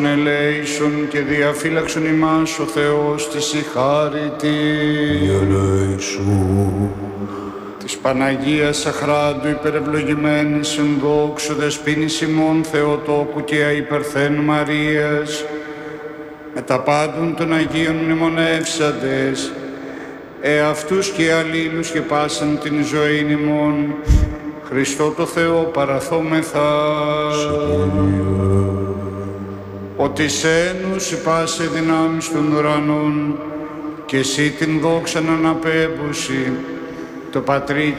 ελέησον και διαφύλαξον ημάς ο Θεός της η χάρητη. Της Παναγίας Αχράντου υπερευλογημένης εν δόξου δεσποίνης ημών Θεοτόκου και αϊπερθέν Μαρίας, με τα πάντων των Αγίων μνημονεύσαντες, εαυτούς και αλλήλους και πάσαν την ζωήν ημών, Χριστό το Θεό παραθόμεθα. Ότι σένους υπάσε δυνάμεις των ουρανών και εσύ την δόξαν αναπέμπουση, το Πατρί